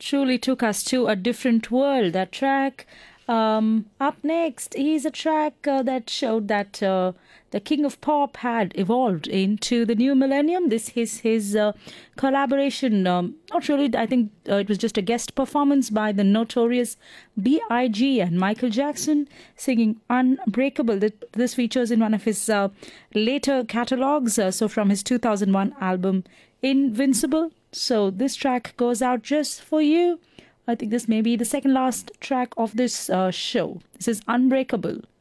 truly took us to a different world. That track. Up next is a track that showed that the King of Pop had evolved into the new millennium. This is his collaboration. Not really, I think it was just a guest performance by the notorious B.I.G. and Michael Jackson singing Unbreakable. This features in one of his later catalogs, so from his 2001 album Invincible. So this track goes out just for you. I think this may be the second last track of this show. This is Unbreakable